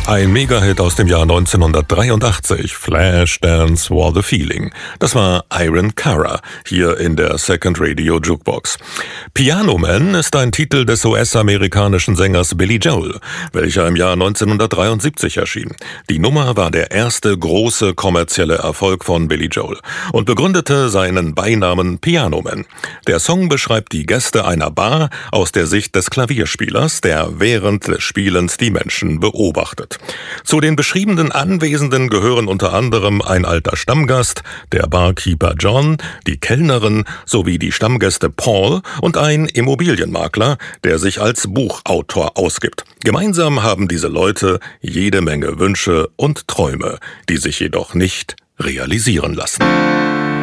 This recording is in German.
Ein Megahit aus dem Jahr 1983, Flashdance War the Feeling. Das war Iron Cara, hier in der Second Radio Jukebox. Piano Man ist ein Titel des US-amerikanischen Sängers Billy Joel, welcher im Jahr 1973 erschien. Die Nummer war der erste große kommerzielle Erfolg von Billy Joel und begründete seinen Beinamen Piano Man. Der Song beschreibt die Gäste einer Bar aus der Sicht des Klavierspielers, der während des Spielens die Menschen beobachtet. Zu den beschriebenen Anwesenden gehören unter anderem ein alter Stammgast, der Barkeeper John, die Kellnerin sowie die Stammgäste Paul und ein Immobilienmakler, der sich als Buchautor ausgibt. Gemeinsam haben diese Leute jede Menge Wünsche und Träume, die sich jedoch nicht realisieren lassen.